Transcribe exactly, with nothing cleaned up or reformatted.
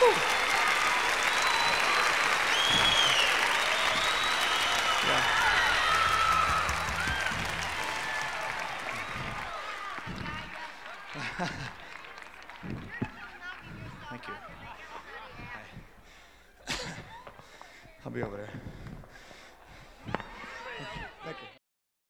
Yeah. Thank you. Hi. I'll be over there. Thank you.